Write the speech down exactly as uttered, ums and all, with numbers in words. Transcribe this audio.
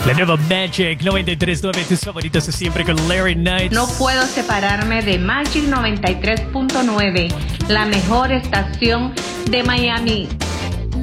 La nueva Magic noventa y tres punto nueve, tus favoritos de siempre con Larry Knight. No puedo separarme de Magic noventa y tres punto nueve, la mejor estación de Miami.